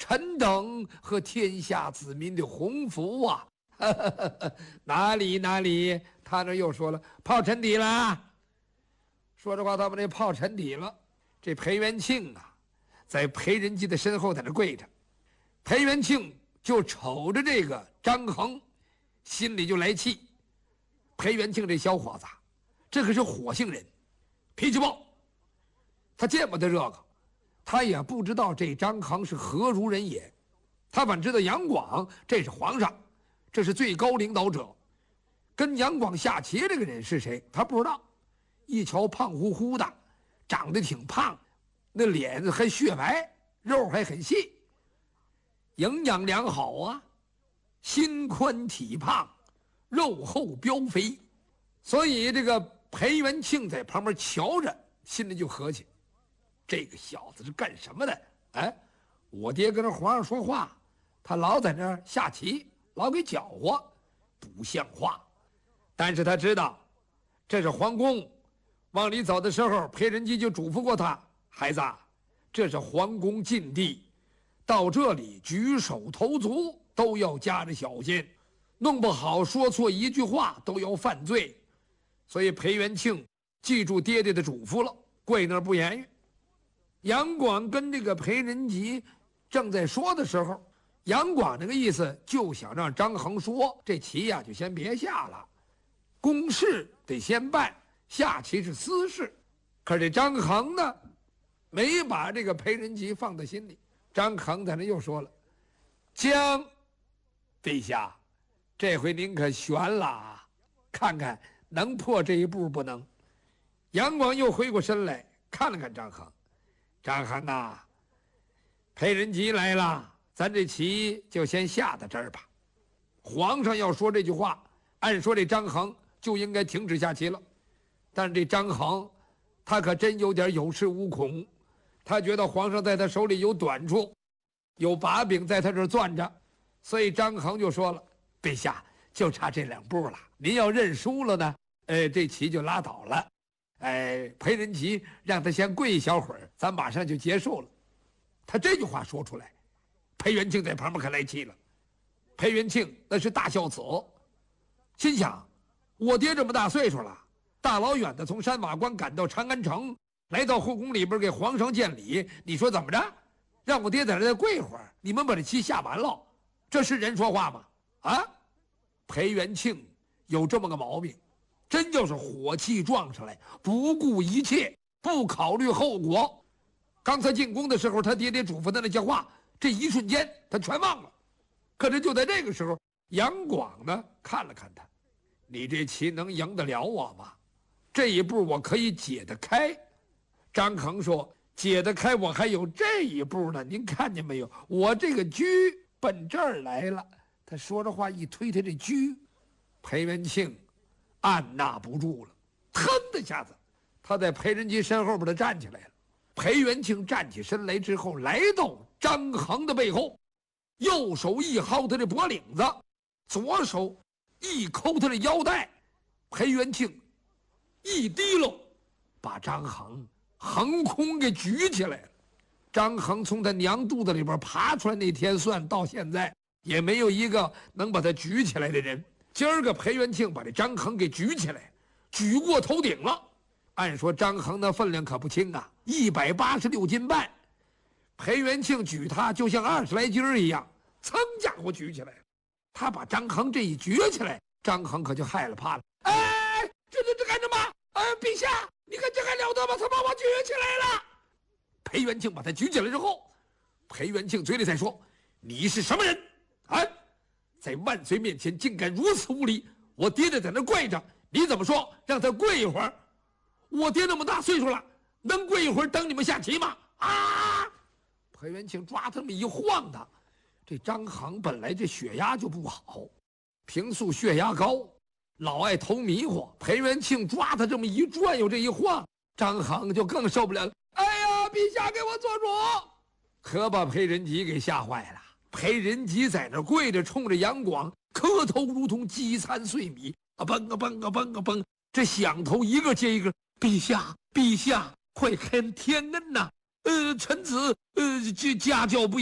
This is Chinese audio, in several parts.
臣等和天下子民的鸿福啊！哪里，他那又说了炮沉底了。说这话，他们这炮沉底了。这裴元庆啊，在裴仁吉的身后在那跪着。裴元庆就瞅着这个张衡，心里就来气。裴元庆这小伙子，这可是火性人，脾气暴。他见不得这个，他也不知道这张衡是何如人也。他反知道杨广这是皇上，这是最高领导者。跟杨广下棋这个人是谁，他不知道。一瞧胖乎乎的，长得挺胖，那脸还雪白，肉还很细，营养良好啊，心宽体胖，肉厚膘肥。所以这个裴元庆在旁边瞧着，心里就和气，这个小子是干什么的？哎，我爹跟着皇上说话，他老在那儿下棋，老给搅和，不像话。但是他知道这是皇宫，往里走的时候，裴仁吉就嘱咐过他，孩子，这是皇宫禁地，到这里举手投足都要加着小心，弄不好说错一句话都要犯罪。所以裴元庆记住爹爹的嘱咐了，跪那儿不言语。杨广跟这个裴仁吉正在说的时候，杨广那个意思就想让张衡说，这棋呀就先别下了，公事得先办，下棋是私事。可是这张衡呢，没把这个裴仁吉放在心里。张衡在那又说了，姜陛下，这回您可悬了啊，看看能破这一步不能？杨广又回过身来看了看张衡，张衡啊，裴仁吉来了，咱这棋就先下到这儿吧。皇上要说这句话，按说这张衡就应该停止下棋了。但是这张衡，他可真有点有恃无恐，他觉得皇上在他手里有短处，有把柄在他这儿攥着，所以张衡就说了，陛下，就差这2步了，您要认输了呢，这棋就拉倒了。裴仁吉让他先跪一小会儿，咱马上就结束了。他这句话说出来，裴元庆在旁边可来气了。裴元庆那是大孝子，心想，我爹这么大岁数了，大老远的从山瓦关赶到长安城，来到后宫里边给皇上见礼，你说怎么着？让我爹在这再跪会儿，你们把这棋下完了，这是人说话吗？啊！裴元庆有这么个毛病，真就是火气撞上来，不顾一切，不考虑后果。刚才进宫的时候，他爹爹嘱咐他那些话，这一瞬间他全忘了。可是就在这个时候，杨广呢看了看他，你这棋能赢得了我吗？这一步我可以解得开。张衡说，解得开，我还有这一步呢，您看见没有？我这个车奔这儿来了。他说着话一推他这车，裴元庆按捺不住了，腾的一下子，他在裴仁吉身后边他站起来了。裴元庆站起身来之后，来到张衡的背后，右手一薅他的脖领子，左手一抠他的腰带。裴元庆一提溜，把张衡横空给举起来了。张衡从他娘肚子里边爬出来那天算到现在，也没有一个能把他举起来的人。今儿个裴元庆把这张衡给举起来，举过头顶了。按说张衡的分量可不轻啊，186斤半。裴元庆举他就像20来斤一样，噌家伙举起来了。他把张衡这一举起来，张衡可就害了怕了。这干什么？陛下，你看这还了得吗？他把我举起来了。裴元庆把他举起来之后，裴元庆嘴里在说：“你是什么人啊？在万岁面前竟敢如此无礼！我爹爹在那跪着，你怎么说？让他跪一会儿。我爹那么大岁数了，能跪一会儿等你们下棋吗？啊！”裴元庆抓他们一晃他，这张衡本来这血压就不好，平素血压高，老爱头迷糊。裴元庆抓他这么一转悠，这一晃，张衡就更受不了了。哎呀，陛下给我做主！可把裴仁吉给吓坏了。裴仁吉在那跪着，冲着杨广磕头，如同饥餐碎米啊，蹦啊蹦啊蹦啊蹦，这响头一个接一个。陛下，陛下，快开天恩呐！臣子家教不严，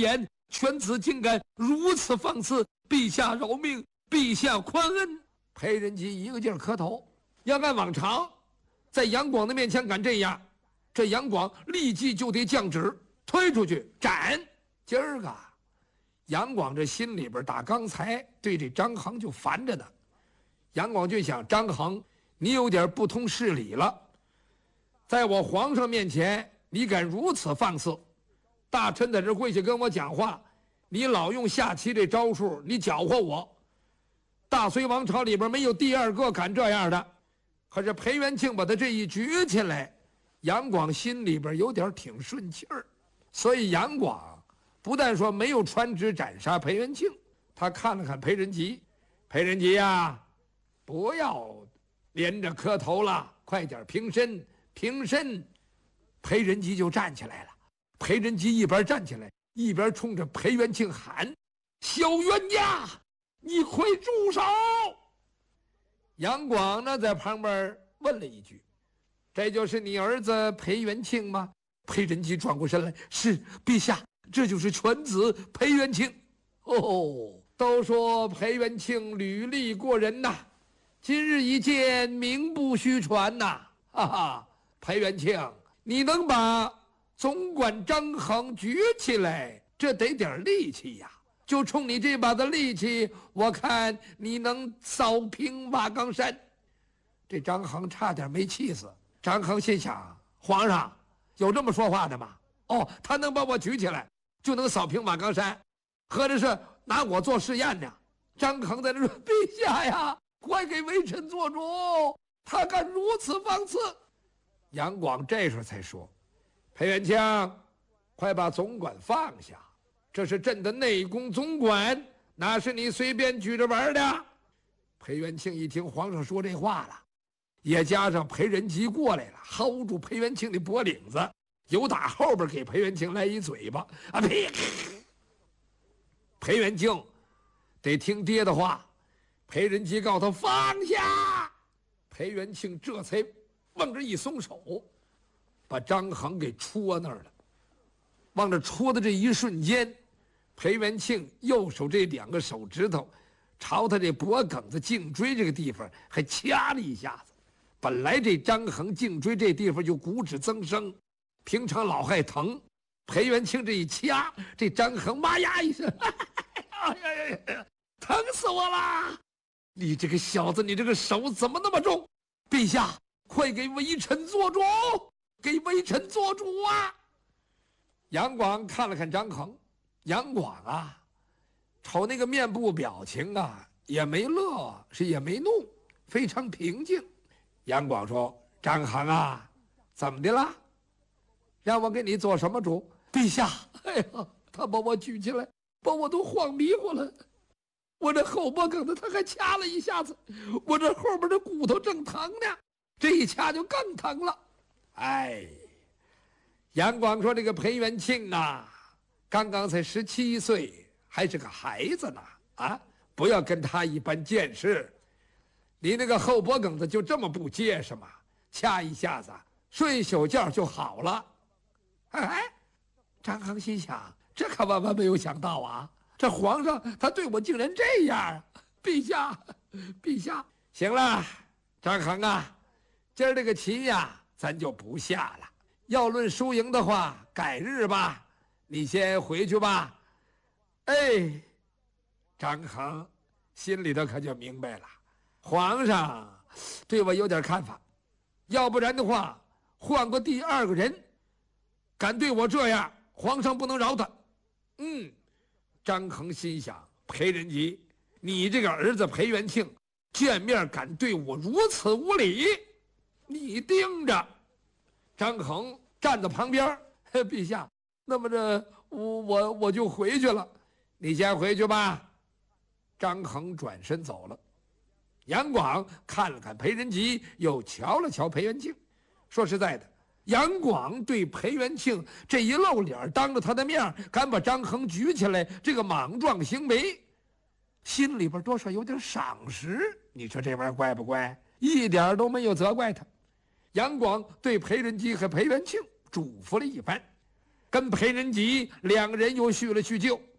犬子竟敢如此放肆，陛下饶命，陛下宽恩。裴仁吉一个劲儿磕头。要按往常，在杨广的面前敢这样，这杨广立即就得降旨，推出去斩。今儿个杨广这心里边打刚才对这张衡就烦着呢。杨广就想，张衡你有点不通事理了，在我皇上面前你敢如此放肆，大臣在这跪下跟我讲话，你老用下棋这招数，你搅和我。大隋王朝里边没有第二个敢这样的。可是裴元庆把他这一举起来，杨广心里边有点挺顺气儿，所以杨广不但说没有传旨斩杀裴元庆，他看了看裴仁吉，裴仁吉呀，不要连着磕头了，快点平身，平身。裴仁吉就站起来了。裴仁吉一边站起来，一边冲着裴元庆喊：“小冤家，你快住手！”杨广呢，在旁边问了一句：“这就是你儿子裴元庆吗？”裴仁吉转过身来：“是，陛下，这就是犬子裴元庆。”哦，都说裴元庆履历过人呐，今日一见，名不虚传呐！哈哈，裴元庆，你能把总管张衡举起来，这得点力气呀！就冲你这把子力气，我看你能扫平瓦岗山。这张衡差点没气死。张衡心想，皇上有这么说话的吗？哦，他能把我举起来，就能扫平瓦岗山，合着是拿我做试验呢。张衡在那说：“陛下呀，快给微臣做主，他敢如此放肆。”杨广这时候才说：“裴元庆，快把总管放下。这是朕的内宫总管，哪是你随便举着玩的？”裴元庆一听皇上说这话了，也加上裴仁吉过来了，薅住裴元庆的脖领子，由打后边给裴元庆来一嘴巴啊！呸！裴元庆得听爹的话，裴仁吉告他放下。裴元庆这才往这一松手，把张衡给戳那儿了。往这戳的这一瞬间，裴元庆右手这2个手指头朝他这脖梗子颈椎这个地方还掐了一下子。本来这张衡颈椎这地方就骨质增生，平常老害疼，裴元庆这一掐，这张衡妈呀一声，哎呀，疼死我了！你这个小子，你这个手怎么那么重？陛下，快给微臣做主，给微臣做主啊！杨广看了看张衡，杨广啊，瞅那个面部表情啊，也没乐，是也没怒，非常平静。杨广说：“张衡啊，怎么的了？让我给你做什么主？”陛下，哎呀，他把我举起来，把我都晃迷糊了。我这后脖梗子他还掐了一下子，我这后边的骨头正疼呢，这一掐就更疼了。哎，杨广说：“这个裴元庆啊，刚刚才17岁，还是个孩子呢，啊，不要跟他一般见识。你那个后脖梗子就这么不结实吗？掐一下子，睡宿觉就好了。”哎，张衡心想，这可万万没有想到啊！这皇上他对我竟然这样啊！陛下，陛下，行了，张衡啊，今儿这个棋呀，咱就不下了。要论输赢的话，改日吧。你先回去吧。哎，张衡心里头可就明白了，皇上对我有点看法，要不然的话，换个第2个人，敢对我这样，皇上不能饶他。张衡心想，裴仁吉，你这个儿子裴元庆，见面敢对我如此无礼，你盯着。张衡站在旁边，陛下，那么这我就回去了，你先回去吧。张衡转身走了。杨广看了看裴仁吉，又瞧了瞧裴元庆。说实在的，杨广对裴元庆这一露脸，当着他的面敢把张衡举起来，这个莽撞行为，心里边多少有点赏识。你说这玩意儿怪不怪？一点都没有责怪他。杨广对裴仁吉和裴元庆嘱咐了一番，跟裴仁吉2个人又叙了叙旧。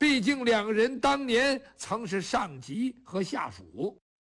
毕竟两人当年曾是上级和下属。